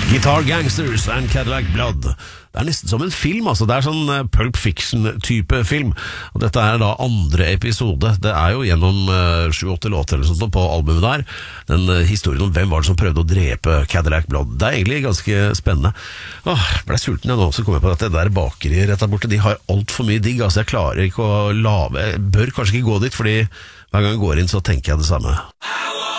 Guitar Gangsters and Cadillac Blood. Det er nesten som en film, altså. Det er sånn Pulp Fiction-type film. Og dette er da andre episode. Det er jo gjennom 7-8 låter eller sånt på albumet der. Den historien om hvem var det som prøvde å drepe Cadillac Blood. Det er egentlig ganske spennende. Ble sulten jeg nå, så kom jeg på at det der bakeriet rett der borte, de har alt for mye digg. Altså, jeg klarer ikke å lave. Jeg bør kanskje ikke gå dit, fordi hver gang jeg går inn så tenker jeg det samme.